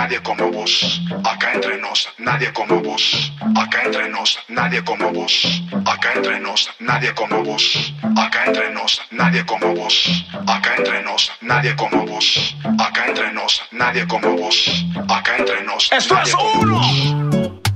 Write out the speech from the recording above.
nadie como vos. Acá entre nos, nadie como vos. Acá entre nos, nadie como vos. Acá entre nos, nadie como vos. Acá entre nos, nadie como vos. Acá entre nos, nadie como vos. Acá entre nos, nadie como vos. Acá entre nos, ¡Esto es nadie como uno! vos.